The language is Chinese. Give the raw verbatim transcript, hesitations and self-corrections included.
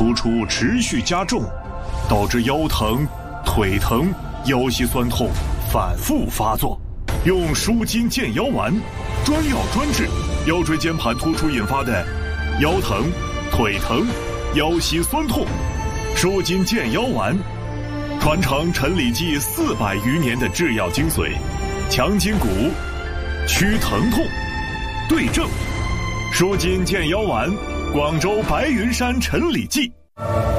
突出持续加重，导致腰疼、腿疼、腰膝酸痛反复发作。用舒筋健腰丸，专药专治腰椎间盘突出引发的腰疼、腿疼、腰膝酸痛。舒筋健腰丸，传承陈李济四百余年的制药精髓，强筋骨，祛疼痛，对症。舒筋健腰丸，广州白云山陈李济。